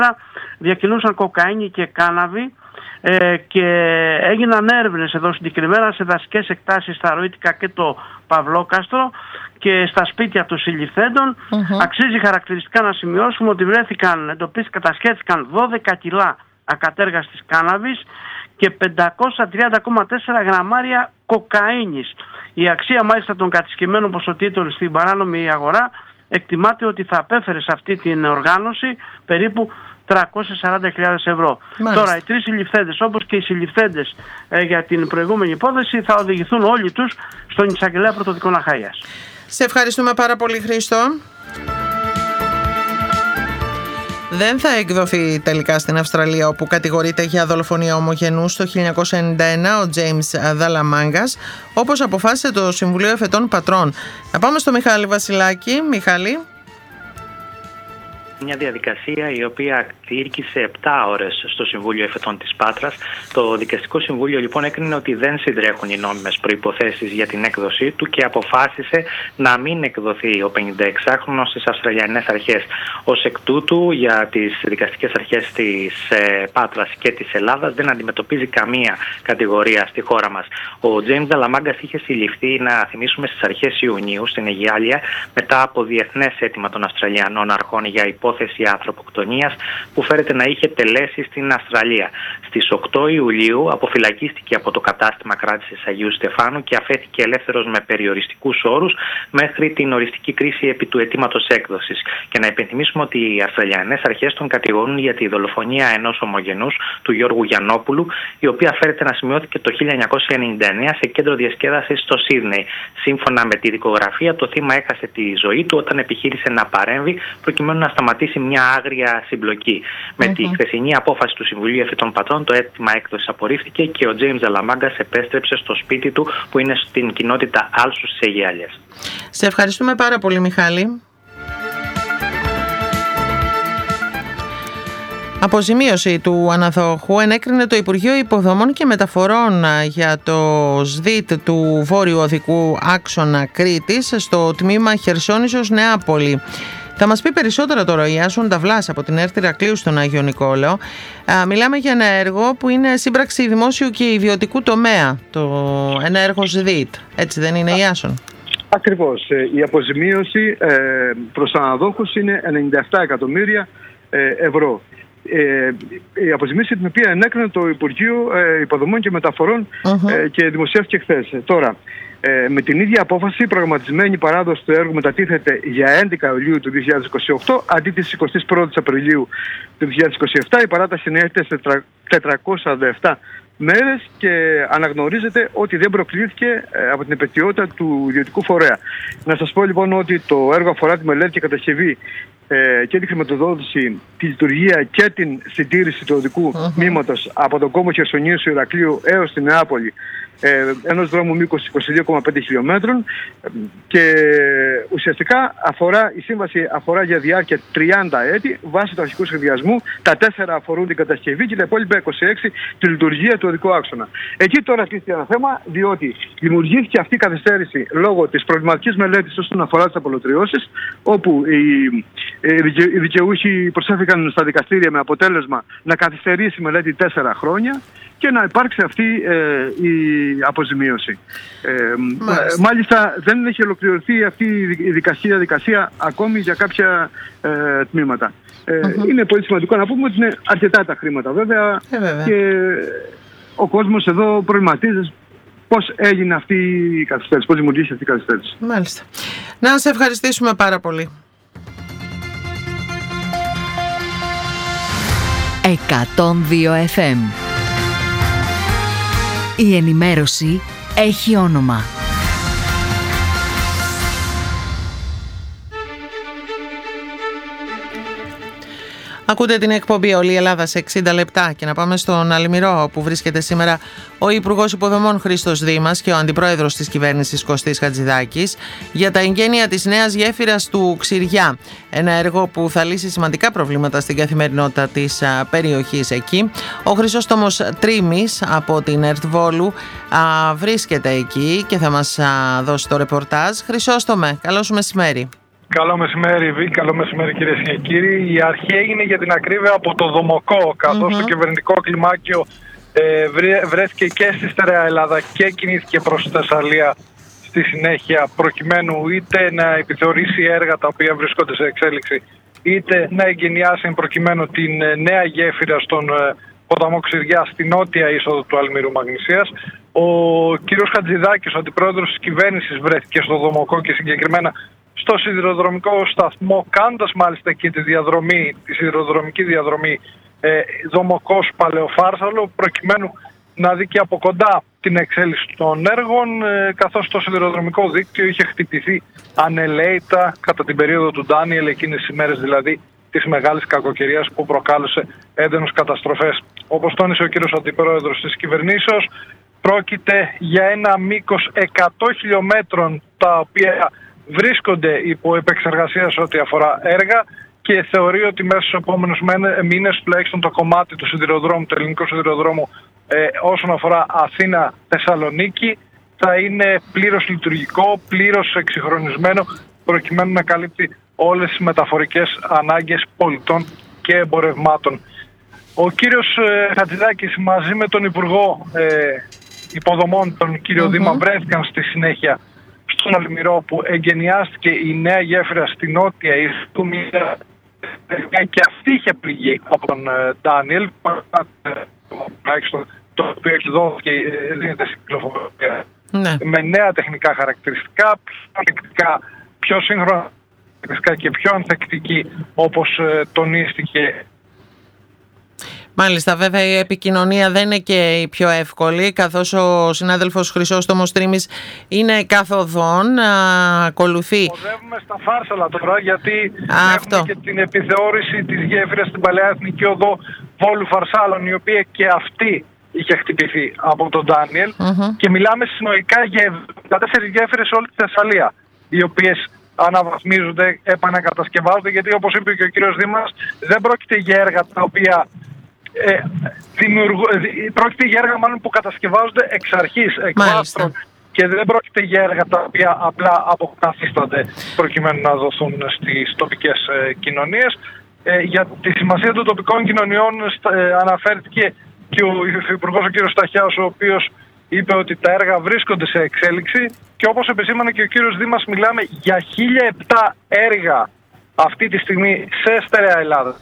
διακινούσαν κοκαίνη και κάναβη και έγιναν έρευνες εδώ συγκεκριμένα σε δασικές εκτάσεις στα Ροίτικα και το Παυλόκαστρο και στα σπίτια των συλληφθέντων. Αξίζει χαρακτηριστικά να σημειώσουμε ότι κατασχέθηκαν 12 κιλά ακατέργαστης κάναβης και 530,4 γραμμάρια κοκαίνης. Η αξία μάλιστα των κατασκευμένων ποσοτήτων στην παράνομη αγορά εκτιμάται ότι θα απέφερε σε αυτή την οργάνωση περίπου 340.000 ευρώ. Μάλιστα. Τώρα οι τρεις συλληφθέντες, όπως και οι συλληφθέντες για την προηγούμενη υπόθεση, θα οδηγηθούν όλοι τους στον Εισαγγελέα Πρωτοδικών Αχαΐας. Σε ευχαριστούμε πάρα πολύ, Χρήστο. Δεν θα εκδοθεί τελικά στην Αυστραλία, όπου κατηγορείται για δολοφονία ομογενούς το 1991 ο Τζέιμς Δαλαμάγκας, όπως αποφάσισε το Συμβουλίο Εφετών Πατρών. Να πάμε στο Μιχάλη Βασιλάκη. Μιχάλη. Μια διαδικασία η οποία διήρκησε 7 ώρες στο Συμβούλιο Εφετών της Πάτρας. Το Δικαστικό Συμβούλιο λοιπόν έκρινε ότι δεν συντρέχουν οι νόμιμες προϋποθέσεις για την έκδοσή του και αποφάσισε να μην εκδοθεί ο 56χρονος στις Αυστραλιανές αρχές. Ως εκ τούτου, για τις δικαστικές αρχές της Πάτρας και της Ελλάδας δεν αντιμετωπίζει καμία κατηγορία στη χώρα μας. Ο Τζέιμς Δαλαμάγκας είχε συλληφθεί, να θυμίσουμε, στις αρχές Ιουνίου στην Αιγιάλια μετά από διεθνές αίτημα των Αυστραλιανών αρχών για υπόθεση ανθρωποκτονίας που φέρεται να είχε τελέσει στην Αυστραλία. Στις 8 Ιουλίου αποφυλακίστηκε από το κατάστημα κράτησης Αγίου Στεφάνου και αφέθηκε ελεύθερος με περιοριστικούς όρους μέχρι την οριστική κρίση επί του αιτήματος έκδοσης. Και να υπενθυμίσουμε ότι οι Αυστραλιανές αρχές τον κατηγορούν για τη δολοφονία ενός ομογενούς, του Γιώργου Γιαννόπουλου, η οποία φέρεται να σημειώθηκε το 1999 σε κέντρο διασκέδασης στο Σίδνεϊ. Σύμφωνα με τη δικογραφία, το θύμα έχασε τη ζωή του όταν επιχείρησε να παρέμβει προκειμένου να σταματήσει μια άγρια συμπλοκή. Με τη χθεσινή απόφαση του Συμβουλίου Εφετών Πατρών, το αίτημα έκδοσης απορρίφθηκε και ο Τζέιμς Δαλαμάγκας επέστρεψε στο σπίτι του που είναι στην κοινότητα Άλσου στις Αιγιάλιες. Σε ευχαριστούμε πάρα πολύ, Μιχάλη. Αποζημίωση του αναδόχου ενέκρινε το Υπουργείο Υποδομών και Μεταφορών για το ΣΔΙΤ του Βόρειου Οδικού Άξονα Κρήτης στο τμήμα Χερσόνησος Νεάπολη. Θα μας πει περισσότερα τώρα ο Ιάσον Νταβλάς από την ΕΡΤ Ηρακλείου στον Άγιο Νικόλαο. Μιλάμε για ένα έργο που είναι σύμπραξη δημόσιου και ιδιωτικού τομέα, ένα έργο ΣΔΙΤ. Έτσι δεν είναι, Ιάσον? Ακριβώς. Η αποζημίωση προς αναδόχους είναι 97 εκατομμύρια ευρώ. Η αποζημίωση την οποία ενέκρινε το Υπουργείο Υποδομών και Μεταφορών και δημοσιεύτηκε χθες. Τώρα, με την ίδια απόφαση, η προγραμματισμένη παράδοση του έργου μετατίθεται για 11 Ιουλίου του 2028 αντί της 21ης Απριλίου του 2027. Η παράταση είναι σε 407 μέρες και αναγνωρίζεται ότι δεν προκλήθηκε από την επετειότητα του ιδιωτικού φορέα. Να σας πω λοιπόν ότι το έργο αφορά τη μελέτη και κατασκευή και τη χρηματοδότηση, τη λειτουργία και την συντήρηση του οδικού μήματος από τον κόμβο Χερσονήσου Ηρακλείου έως την Νεάπολη, ενός δρόμου μήκους 22,5 χιλιόμετρων, και ουσιαστικά η σύμβαση αφορά για διάρκεια 30 έτη βάσει του αρχικού σχεδιασμού. Τα 4 αφορούν την κατασκευή και τα υπόλοιπα 26 τη λειτουργία του οδικού άξονα. Εκεί τώρα τίθεται ένα θέμα, διότι δημιουργήθηκε αυτή η καθυστέρηση λόγω της προβληματικής μελέτης όσον αφορά τις απολωτριώσεις, όπου οι δικαιούχοι προσέφηκαν στα δικαστήρια με αποτέλεσμα να καθυστερήσει η μελέτη 4 χρόνια και να υπάρξει αυτή η αποζημίωση. Μάλιστα δεν έχει ολοκληρωθεί αυτή η δικαστική διαδικασία ακόμη για κάποια τμήματα. Είναι πολύ σημαντικό να πούμε ότι είναι αρκετά τα χρήματα βέβαια, και ο κόσμος εδώ προβληματίζει πώς έγινε αυτή η καθυστέρηση, πώς δημιουργήθηκε αυτή η καθυστέρηση. Μάλιστα. Να σε ευχαριστήσουμε πάρα πολύ. 102 FM. Η ενημέρωση έχει όνομα. Ακούτε την εκπομπή Όλη η Ελλάδα σε 60 λεπτά και να πάμε στον Αλμυρό, όπου βρίσκεται σήμερα ο Υπουργός Υποδομών Χρήστος Δήμας και ο Αντιπρόεδρος της Κυβέρνησης Κωστής Χατζηδάκης για τα εγγένεια της νέας γέφυρας του Ξηριά. Ένα έργο που θα λύσει σημαντικά προβλήματα στην καθημερινότητα της περιοχής εκεί. Ο Χρυσόστομος Τρίμης από την ΕΡΤ Βόλου βρίσκεται εκεί και θα μας δώσει το ρεπορτάζ. Χρυσόστομε, καλό σου μεσημέρι. Καλό μεσημέρι, Βίκ. Καλό μεσημέρι, κυρίες και κύριοι. Η αρχή έγινε για την ακρίβεια από το Δομοκό, καθώς το κυβερνητικό κλιμάκιο βρέθηκε και στη Στερεά Ελλάδα και κινήθηκε προς τη Θεσσαλία στη συνέχεια, προκειμένου είτε να επιθεωρήσει έργα τα οποία βρίσκονται σε εξέλιξη, είτε να εγκαινιάσει προκειμένου την νέα γέφυρα στον ποταμό Ξηριά στη νότια είσοδο του Αλμύρου Μαγνησίας. Ο κύριος Χατζηδάκης, ο αντιπρόεδρος της κυβέρνησης, βρέθηκε στο Δομοκό και συγκεκριμένα στο σιδηροδρομικό σταθμό, κάνοντας μάλιστα εκεί τη σιδηροδρομική διαδρομή Δομοκός Παλαιοφάρσαλο, προκειμένου να δει και από κοντά την εξέλιξη των έργων, καθώς το σιδηροδρομικό δίκτυο είχε χτυπηθεί ανελαίητα κατά την περίοδο του Ντάνιελ, εκείνες τις ημέρες δηλαδή της μεγάλης κακοκαιρίας που προκάλεσε έντονες καταστροφές. Όπως τόνισε ο κύριος αντιπρόεδρος της κυβερνήσεως, πρόκειται για ένα μήκος 100 χιλιόμετρων τα οποία βρίσκονται υπό επεξεργασία σε ό,τι αφορά έργα και θεωρεί ότι μέσα στους επόμενους μήνες τουλάχιστον το κομμάτι του σιδηροδρόμου, του ελληνικού σιδηροδρόμου όσον αφορά Αθήνα-Θεσσαλονίκη θα είναι πλήρως λειτουργικό, πλήρως εξυγχρονισμένο, προκειμένου να καλύπτει όλες τις μεταφορικές ανάγκες πολιτών και εμπορευμάτων. Ο κύριος Χατζηδάκης μαζί με τον Υπουργό Υποδομών, τον κύριο Δήμα, βρέθηκαν στη συνέχεια στον Αλμυρό, που εγκαινιάστηκε η νέα γέφυρα στη νότια του Μύρα και αυτή είχε πληγεί από τον Ντάνιελ, το οποίο εκδόθηκε δίνεται στην κυκλοφορία με νέα τεχνικά χαρακτηριστικά, πιο σύγχρονα και πιο ανθεκτική, όπως τονίστηκε. Μάλιστα, βέβαια η επικοινωνία δεν είναι και η πιο εύκολη, καθώς ο συνάδελφος Χρυσόστομος Τρίμης είναι καθοδόν, ακολουθεί. Οδεύουμε στα Φάρσαλα τώρα, γιατί έχουμε και την επιθεώρηση της γέφυρας στην Παλαιά Εθνική Οδό Βόλου Φαρσάλων, η οποία και αυτή είχε χτυπηθεί από τον Ντάνιελ, και μιλάμε συνολικά για 14 γέφυρες σε όλη τη Θεσσαλία, οι οποίες αναβαθμίζονται, επανακατασκευάζονται, γιατί όπως είπε και ο κύριος Δήμας, δεν πρόκειται για έργα τα οποία πρόκειται για έργα μάλλον που κατασκευάζονται εξ αρχής, εκ βάθρων, και δεν πρόκειται για έργα τα οποία απλά αποκαθίστανται προκειμένου να δοθούν στις τοπικές κοινωνίες. Για τη σημασία των τοπικών κοινωνιών αναφέρθηκε και ο Υφυπουργός, ο κύριος Σταχιάς, ο οποίος είπε ότι τα έργα βρίσκονται σε εξέλιξη, και όπως επισήμανε και ο κύριος Δήμας, μιλάμε για 1007 έργα αυτή τη στιγμή σε Στερεά Ελλάδα.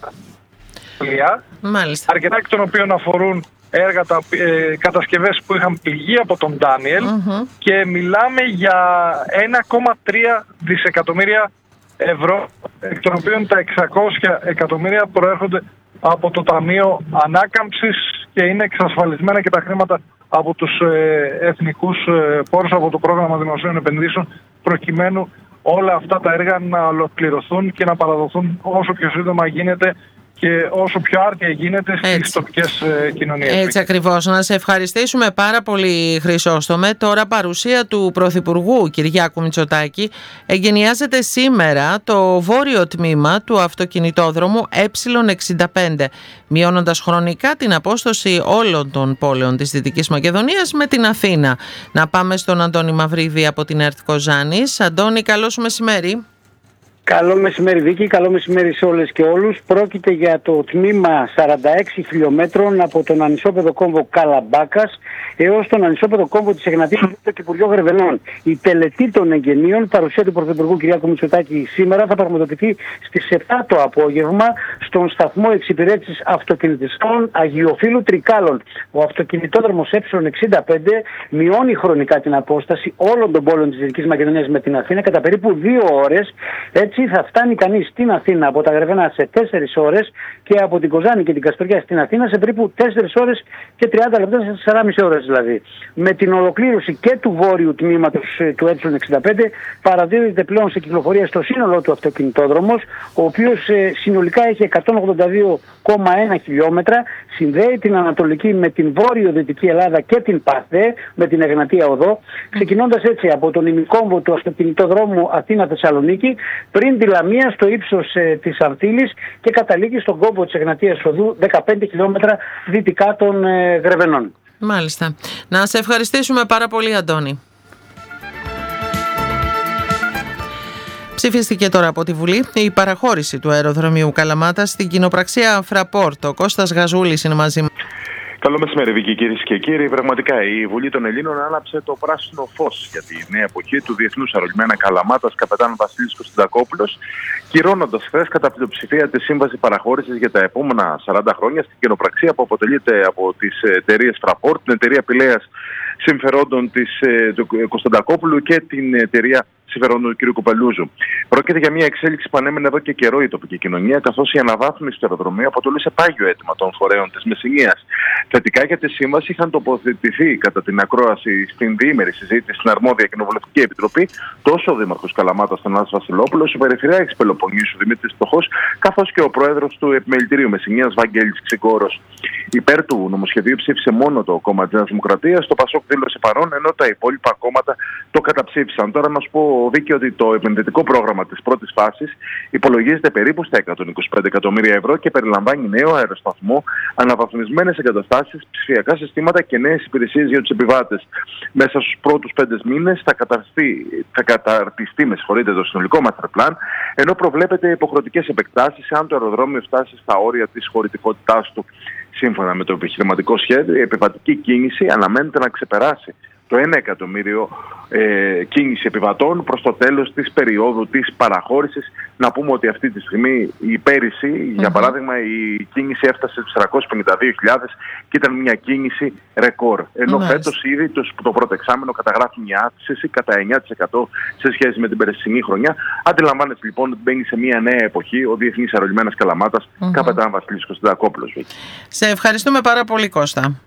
Μάλιστα. Αρκετά εκ των οποίων αφορούν έργα, κατασκευές που είχαν πληγεί από τον Ντάνιελ, και μιλάμε για 1,3 δισεκατομμύρια ευρώ, εκ των οποίων τα 600 εκατομμύρια προέρχονται από το Ταμείο Ανάκαμψης και είναι εξασφαλισμένα και τα χρήματα από τους εθνικούς πόρους, από το Πρόγραμμα Δημοσίων Επενδύσεων, προκειμένου όλα αυτά τα έργα να ολοκληρωθούν και να παραδοθούν όσο πιο σύντομα γίνεται και όσο πιο άρτια γίνεται στις τοπικές κοινωνίες. Έτσι ακριβώς. Να σε ευχαριστήσουμε πάρα πολύ, Χρυσόστομε. Τώρα παρουσία του Πρωθυπουργού Κυριάκου Μητσοτάκη, εγκαινιάζεται σήμερα το βόρειο τμήμα του αυτοκινητόδρομου Ε65, μειώνοντας χρονικά την απόσταση όλων των πόλεων της Δυτικής Μακεδονίας με την Αθήνα. Να πάμε στον Αντώνη Μαυρίδη από την ΕΡΤ Κοζάνης. Αντώνη, καλό σου μεσημέρι. Καλό μεσημέρι, Βίκη. Καλό μεσημέρι σε όλες και όλους. Πρόκειται για το τμήμα 46 χιλιόμετρων από τον ανισόπεδο κόμβο Καλαμπάκας έως τον ανισόπεδο κόμβο της Εγνατίας του Υπουργείου Γρεβενών. Η τελετή των εγγενείων, παρουσία του Πρωθυπουργού Κυριάκου Μητσοτάκη σήμερα, θα πραγματοποιηθεί στις 7 το απόγευμα στον σταθμό εξυπηρέτησης αυτοκινητιστών Αγιοφύλου Τρικάλων. Ο αυτοκινητόδρομος Ε65 μειώνει χρονικά την απόσταση όλων των πόλεων της Δυτικής Μακεδονίας με την Αθήνα κατά περίπου 2 ώρες. Έτσι θα φτάνει κανείς στην Αθήνα από τα Γρεβενά σε 4 ώρες και από την Κοζάνη και την Καστοριά στην Αθήνα σε περίπου 4 ώρες και 30 λεπτά, σε 4,5 ώρες δηλαδή. Με την ολοκλήρωση και του βόρειου τμήματος του Ε65 παραδίδεται πλέον σε κυκλοφορία στο σύνολό του αυτοκινητόδρομος, ο οποίος συνολικά έχει 182,1 χιλιόμετρα, συνδέει την Ανατολική με την βόρειο-δυτική Ελλάδα και την ΠΑΘΕ με την Εγνατία Οδό, ξεκινώντας έτσι από τον ημικόμβο του αυτοκινητοδρόμου Αθήνα-Θεσσαλονίκη, πριν τη Λαμία στο ύψος της Αρτήλης, και καταλήγει στον κόμβο της Εγνατίας Οδού 15 χιλιόμετρα δυτικά των Γρεβενών. Μάλιστα. Να σε ευχαριστήσουμε πάρα πολύ, Αντώνη. Ψηφίστηκε τώρα από τη Βουλή η παραχώρηση του αεροδρομίου Καλαμάτα στην κοινοπραξία Fraport. Ο Κώστας Γαζούλης είναι μαζί μας. Καλό μεσημέρι, Βίκη, κυρίες και κύριοι. Πραγματικά η Βουλή των Ελλήνων άναψε το πράσινο φως για τη νέα εποχή του Διεθνούς Αερολιμένα Καλαμάτας καπετάν Βασίλης Κωνσταντακόπουλος, κυρώνοντας χθες κατά πλειοψηφία τη σύμβαση παραχώρησης για τα επόμενα 40 χρόνια στην κοινοπραξία που αποτελείται από τις εταιρείες Fraport, την εταιρεία πηλαίας συμφερόντων του Κωνσταντακόπουλου και την εταιρεία συμφερόντων του κ. Κοπελούζου. Πρόκειται για μια εξέλιξη που ανέμενε εδώ και καιρό η τοπική κοινωνία, καθώς η αναβάθμιση του αεροδρομίου αποτελούσε πάγιο αίτημα των φορέων της Μεσσηνίας. Θετικά για τη σύμβαση είχαν τοποθετηθεί κατά την ακρόαση στην διήμερη συζήτηση στην αρμόδια κοινοβουλευτική επιτροπή τόσο ο Δήμαρχος Καλαμάτας Θανάσης Βασιλόπουλος, ο Περιφερειάρχης Πελοποννήσου Δημήτρης Φτωχός, καθώς και ο Πρόεδρος του Επιμελητηρίου Μεσσηνίας Βαγγέλης Ξικόρος. Υπέρ του νομοσχεδίου ψήφισε μόνο το κόμμα της Νέας Δημοκρατίας, το ΠΑΣΟΚ δήλωσε παρόν, ενώ τα υπόλοιπα κόμματα το καταψήφισαν. Τώρα να σου πω, Βίκη, ότι το επενδυτικό πρόγραμμα της πρώτης φάσης υπολογίζεται περίπου στα 125 εκατομμύρια ευρώ και περιλαμβάνει νέο αεροσταθμό, αναβαθμισμένες εγκαταστάσεις, ψηφιακά συστήματα και νέες υπηρεσίες για τους επιβάτες. Μέσα στους πρώτους 5 μήνες θα καταρτιστεί το συνολικό master plan, ενώ προβλέπεται υποχρεωτικές επεκτάσεις αν το αεροδρόμιο φτάσει στα όρια της χωρητικότητάς του. Σύμφωνα με το επιχειρηματικό σχέδιο, η επιβατική κίνηση αναμένεται να ξεπεράσει το 1 εκατομμύριο κίνηση επιβατών προς το τέλος της περίοδου της παραχώρησης. Να πούμε ότι αυτή τη στιγμή η πέρυσι, για παράδειγμα, η κίνηση έφτασε στους 452.000 και ήταν μια κίνηση ρεκόρ. Ενώ φέτος ήδη το πρώτο εξάμηνο καταγράφει μια αύξηση κατά 9% σε σχέση με την περσινή χρονιά. Αντιλαμβάνεσαι λοιπόν ότι μπαίνει σε μια νέα εποχή ο Διεθνής Αερολιμένας Καλαμάτας καπετάν Βασίλης Κωνσταντακόπουλος. Σε ευχαριστούμε πάρα πολύ, Κώστα.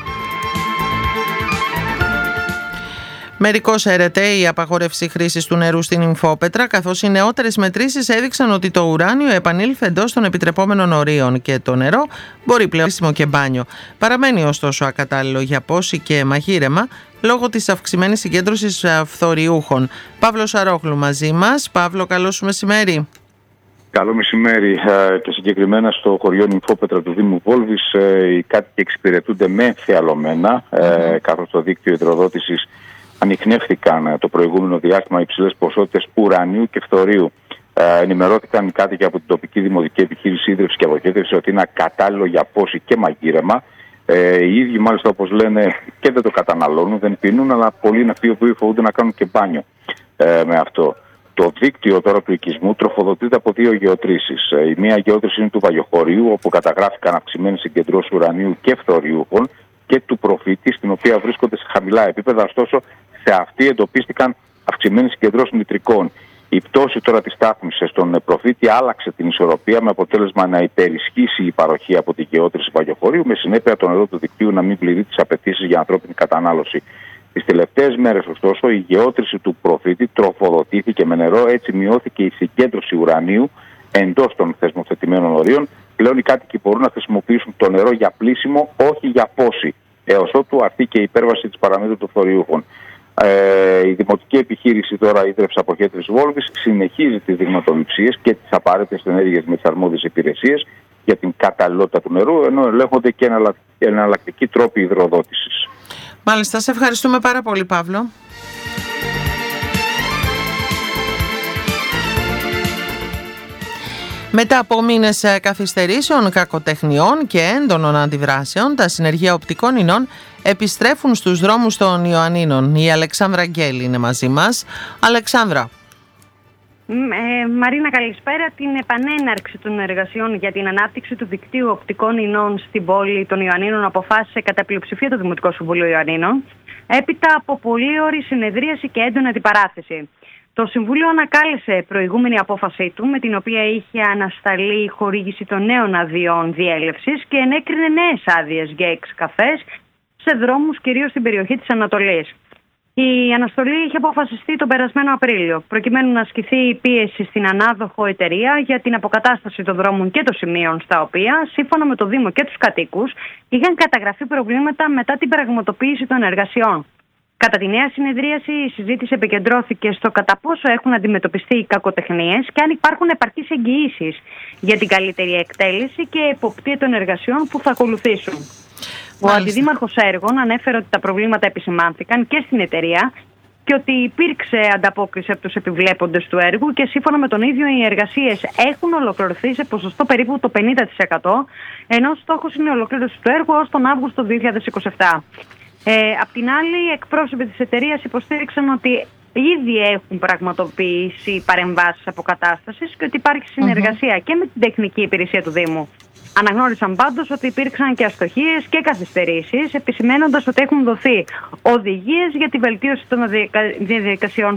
Μερικώς αιρετέ η απαγόρευση χρήσης του νερού στην Νυμφόπετρα, καθώς οι νεότερες μετρήσεις έδειξαν ότι το ουράνιο επανήλθε εντός των επιτρεπόμενων ορίων και το νερό μπορεί πλέον χρήσιμο και μπάνιο. Παραμένει ωστόσο ακατάλληλο για πόση και μαγείρεμα λόγω της αυξημένης συγκέντρωσης φθοριούχων. Παύλος Αρόχλου μαζί μας. Παύλο, καλό σου μεσημέρι. Καλό μεσημέρι και συγκεκριμένα στο χωριό Νυμφόπετρα του Δήμου Βόλβης οι κάτοικοι εξυπηρετούνται με θεαλωμένα, καθώς το δίκτυο υδροδότησης ανιχνεύτηκαν το προηγούμενο διάστημα υψηλές ποσότητες ουρανίου και φθορίου. Ενημερώθηκαν οι κάτοικοι από την τοπική δημοτική επιχείρηση ίδρυυση και αποχέτευση ότι είναι ακατάλληλο για πόση και μαγείρεμα. Οι ίδιοι, μάλιστα, όπως λένε, και δεν το καταναλώνουν, δεν πίνουν, αλλά πολλοί είναι αυτοί που φοβούνται να κάνουν και μπάνιο με αυτό. Το δίκτυο τώρα του οικισμού τροφοδοτείται από 2 γεωτρήσεις. Η μία γεώτρηση είναι του Βαγιοχωρίου, όπου καταγράφηκαν αυξημένες συγκεντρώσεις ουρανίου και φθοριούχων, και του Προφήτη, στην οποία βρίσκονται σε χαμηλά επίπεδα, ωστόσο σε αυτή εντοπίστηκαν αυξημένες συγκεντρώσεις νητρικών. Η πτώση τώρα της στάθμισης στον Προφήτη άλλαξε την ισορροπία, με αποτέλεσμα να υπερισχύσει η παροχή από τη γεώτρηση Βαγιοχωρίου, με συνέπεια το νερό του δικτύου να μην πληρεί τις απαιτήσεις για ανθρώπινη κατανάλωση. Τις τελευταίες μέρες, ωστόσο, η γεώτρηση του Προφήτη τροφοδοτήθηκε με νερό, έτσι μειώθηκε η συγκέντρωση ουρανίου εντός των θεσμοθετημένων ορίων. Πλέον οι κάτοικοι μπορούν να χρησιμοποιήσουν το νερό για πλύσιμο, όχι για πόση, έως ότου αρθεί και η υπέρβαση της παραμέτρου των φθοριούχων. Η δημοτική επιχείρηση τώρα ίδρυυση αποχέτευσης Βόλβης συνεχίζει τις δειγματοληψίες και τις απαραίτητες ενέργειες με τις αρμόδιες υπηρεσίες για την καταλληλότητα του νερού, ενώ ελέγχονται και εναλλακτικοί τρόποι υδροδότησης. Μάλιστα, σε ευχαριστούμε πάρα πολύ, Παύλο. Μετά από μήνες καθυστερήσεων, κακοτεχνιών και έντονων αντιδράσεων, τα συνεργεία οπτικών ινών επιστρέφουν στους δρόμους των Ιωαννίνων. Η Αλεξάνδρα Γκέλη είναι μαζί μας. Αλεξάνδρα. Μαρίνα, καλησπέρα. Την επανέναρξη των εργασιών για την ανάπτυξη του δικτύου οπτικών ινών στην πόλη των Ιωαννίνων αποφάσισε κατά πλειοψηφία το Δημοτικό Συμβούλιο Ιωαννίνων, έπειτα από πολύωρη συνεδρίαση και έντονη αντιπαράθεση. Το Συμβούλιο ανακάλεσε προηγούμενη απόφασή του, με την οποία είχε ανασταλεί η χορήγηση των νέων αδειών διέλευσης και ενέκρινε νέες άδειες για εξκαφές σε δρόμους, κυρίως στην περιοχή της Ανατολής. Η αναστολή είχε αποφασιστεί τον περασμένο Απρίλιο, προκειμένου να ασκηθεί η πίεση στην ανάδοχο εταιρεία για την αποκατάσταση των δρόμων και των σημείων, στα οποία, σύμφωνα με το Δήμο και τους κατοίκους, είχαν καταγραφεί προβλήματα μετά την πραγματοποίηση των εργασιών. Κατά τη νέα συνεδρίαση, η συζήτηση επικεντρώθηκε στο κατά πόσο έχουν αντιμετωπιστεί οι κακοτεχνίες και αν υπάρχουν επαρκείς εγγυήσεις για την καλύτερη εκτέλεση και εποπτεία των εργασιών που θα ακολουθήσουν. Ο Αντιδήμαρχος Έργων ανέφερε ότι τα προβλήματα επισημάνθηκαν και στην εταιρεία και ότι υπήρξε ανταπόκριση από τους επιβλέποντες του έργου και σύμφωνα με τον ίδιο οι εργασίες έχουν ολοκληρωθεί σε ποσοστό περίπου το 50%, ενώ στόχος είναι η ολοκλήρωση του έργου ως τον Αύγουστο 2027. Απ' την άλλη, οι εκπρόσωποι της εταιρείας υποστήριξαν ότι ήδη έχουν πραγματοποιήσει παρεμβάσεις αποκατάστασης και ότι υπάρχει συνεργασία και με την τεχνική υπηρεσία του Δήμου. Αναγνώρισαν πάντως ότι υπήρξαν και αστοχίες και καθυστερήσεις, επισημένοντας ότι έχουν δοθεί οδηγίες για τη βελτίωση των διαδικασιών.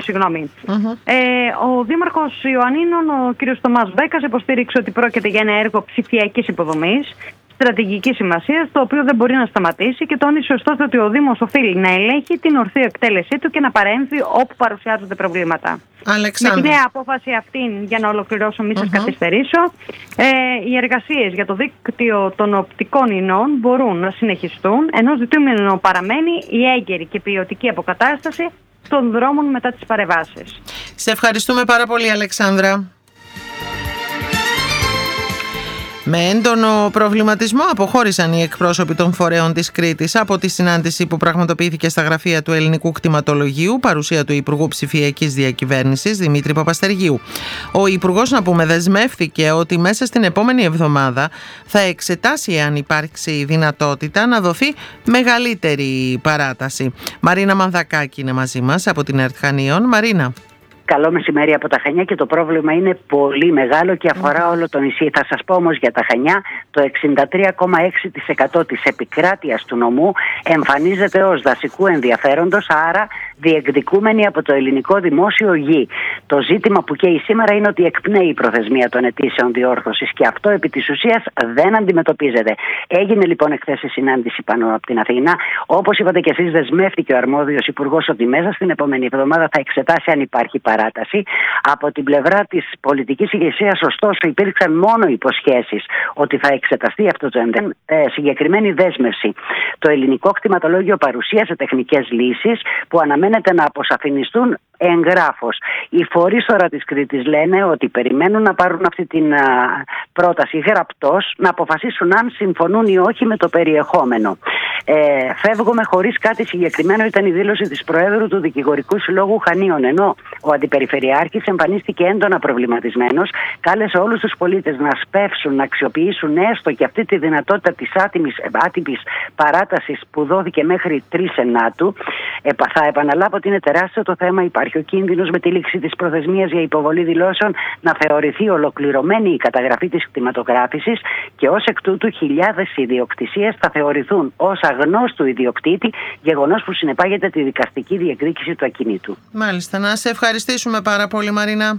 Ο Δήμαρχος Ιωαννίνων, ο κ. Θωμάς Μπέκας, υποστήριξε ότι πρόκειται για ένα έργο ψηφιακής υποδομής στρατηγικής σημασίας, το οποίο δεν μπορεί να σταματήσει, και τόνισε ωστόσο ότι ο Δήμος οφείλει να ελέγχει την ορθή εκτέλεσή του και να παρέμβει όπου παρουσιάζονται προβλήματα. Αλεξάνδρα. Με τη νέα απόφαση αυτήν, για να ολοκληρώσω, μη σας καθυστερήσω, οι εργασίες για το δίκτυο των οπτικών ινών μπορούν να συνεχιστούν, ενώ ζητούμενο παραμένει η έγκαιρη και ποιοτική αποκατάσταση των δρόμων μετά τις παρεμβάσεις. Σε ευχαριστούμε πάρα πολύ, Αλεξάνδρα. Με έντονο προβληματισμό αποχώρησαν οι εκπρόσωποι των φορέων της Κρήτης από τη συνάντηση που πραγματοποιήθηκε στα γραφεία του Ελληνικού Κτηματολογίου, παρουσία του Υπουργού Ψηφιακής Διακυβέρνησης Δημήτρη Παπαστεριού. Ο Υπουργός, να πούμε, δεσμεύθηκε ότι μέσα στην επόμενη εβδομάδα θα εξετάσει αν υπάρξει δυνατότητα να δοθεί μεγαλύτερη παράταση. Μαρίνα Μανδακάκη είναι μαζί μας από την ΕΡΤ Χανίων. Μαρίνα. Καλό μεσημέρι από τα Χανιά, και το πρόβλημα είναι πολύ μεγάλο και αφορά όλο το νησί. Θα σας πω όμως για τα Χανιά, το 63,6% της επικράτειας του νομού εμφανίζεται ως δασικού ενδιαφέροντος, άρα διεκδικούμενη από το ελληνικό δημόσιο γη. Το ζήτημα που καίει σήμερα είναι ότι εκπνέει η προθεσμία των αιτήσεων διόρθωσης και αυτό επί της ουσίας δεν αντιμετωπίζεται. Έγινε λοιπόν εχθές η συνάντηση πάνω από την Αθήνα. Όπως είπατε και εσείς, δεσμεύτηκε ο αρμόδιος υπουργός ότι μέσα στην επόμενη εβδομάδα θα εξετάσει αν υπάρχει παράταση. Από την πλευρά της πολιτικής ηγεσίας, ωστόσο, υπήρξαν μόνο υποσχέσεις ότι θα εξεταστεί αυτό το συγκεκριμένη δέσμευση. Το Ελληνικό Κτηματολόγιο παρουσίασε τεχνικές λύσεις που αναμένεται να αποσαφινιστούν εγγράφος. Οι φορείς τώρα της Κρήτης λένε ότι περιμένουν να πάρουν αυτή την πρόταση γραπτός, να αποφασίσουν αν συμφωνούν ή όχι με το περιεχόμενο. Φεύγουμε χωρίς κάτι συγκεκριμένο, ήταν η δήλωση της Προέδρου του Δικηγορικού Συλλόγου Χανίων, ενώ ο Αντιπεριφερειάρχης εμφανίστηκε έντονα προβληματισμένος, κάλεσε όλους τους πολίτες να σπεύσουν, να αξιοποιήσουν έστω και αυτή τη δυνατότητα της άτυπης παράτασης που δόθηκε μέχρι 3 Ενάτου. Θα επαναλάβω ότι είναι τεράστιο το θέμα. Υπάρχει ο κίνδυνος με τη λήξη της προθεσμίας για υποβολή δηλώσεων να θεωρηθεί ολοκληρωμένη η καταγραφή της κτηματογράφησης και ως εκ τούτου χιλιάδες ιδιοκτησίες θα θεωρηθούν ως αγνώστου ιδιοκτήτη, γεγονός που συνεπάγεται τη δικαστική διεκδίκηση του ακινήτου. Μάλιστα, να σε ευχαριστήσουμε πάρα πολύ, Μαρίνα.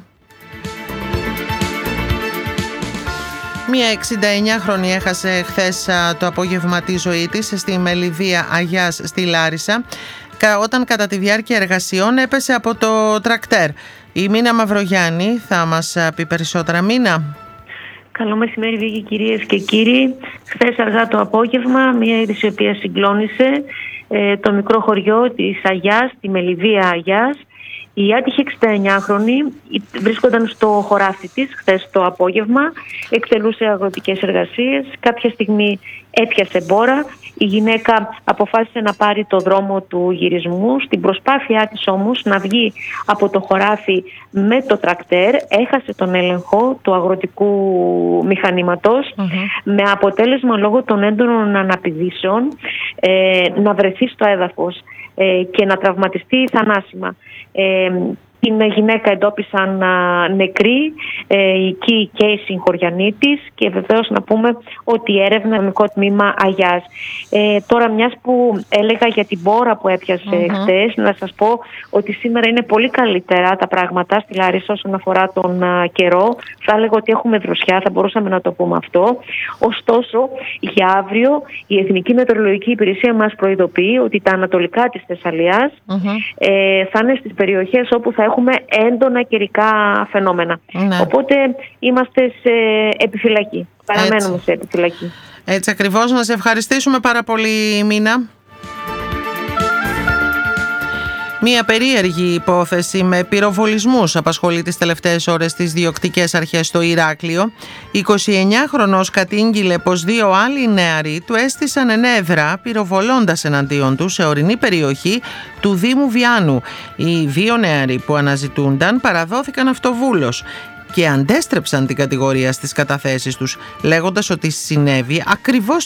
Μία 69χρονη έχασε χθες το απόγευμα τη ζωή της στη Μελιδία Αγιάς στη Λάρισα, όταν κατά τη διάρκεια εργασιών έπεσε από το τρακτέρ. Η Μίνα Μαυρογιάννη θα μας πει περισσότερα. Μίνα. Καλό μεσημέρι, Βίκη, κυρίες και κύριοι. Χθες αργά το απόγευμα, μια είδηση η οποία συγκλώνησε το μικρό χωριό της Αγιάς, τη Μελιδία Αγιάς. Η άτυχη 69χρονη βρίσκονταν στο χωράφι της χθες το απόγευμα, εκτελούσε αγροτικές εργασίες. Κάποια στιγμή έπιασε μπόρα. Η γυναίκα αποφάσισε να πάρει το δρόμο του γυρισμού. Στην προσπάθειά της όμως να βγει από το χωράφι με το τρακτέρ, έχασε τον έλεγχο του αγροτικού μηχανήματος, με αποτέλεσμα λόγω των έντονων αναπηδήσεων να βρεθεί στο έδαφος και να τραυματιστεί θανάσιμα. Την γυναίκα εντόπισαν νεκρή, εκεί και η συγχωριανή της, και βεβαίως να πούμε ότι έρευνα νομικό τμήμα Αγιάς. Τώρα, μιας που έλεγα για την μπόρα που έπιασε χτες, να σας πω ότι σήμερα είναι πολύ καλύτερα τα πράγματα στη Λάρισα όσον αφορά τον καιρό. Θα έλεγα ότι έχουμε δροσιά, θα μπορούσαμε να το πούμε αυτό. Ωστόσο, για αύριο η Εθνική Μετεωρολογική Υπηρεσία μας προειδοποιεί ότι τα ανατολικά της Θεσσαλίας θα είναι στις περιοχές όπου θα έχουμε έντονα καιρικά φαινόμενα. Οπότε είμαστε σε επιφυλακή. Παραμένουμε σε επιφυλακή. Έτσι ακριβώς. Να σε ευχαριστήσουμε πάρα πολύ, Μίνα. Μία περίεργη υπόθεση με πυροβολισμούς απασχολεί τις τελευταίες ώρες τις διοκτικές αρχές στο Ηράκλειο. 29χρονος κατήγγειλε πως 2 άλλοι νεαροί του έστησαν ενέδρα πυροβολώντας εναντίον του σε ορεινή περιοχή του Δήμου Βιάνου. Οι 2 νεαροί που αναζητούνταν παραδόθηκαν αυτοβούλος και αντέστρεψαν την κατηγορία στις καταθέσεις τους, λέγοντας ότι συνέβη ακριβώς